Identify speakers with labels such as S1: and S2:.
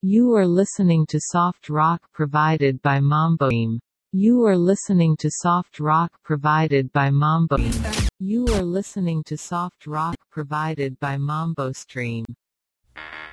S1: You are listening to soft rock provided by Mambo Stream. You are listening to soft rock provided by Mambo Stream. You are listening to soft rock provided by Mambo Stream.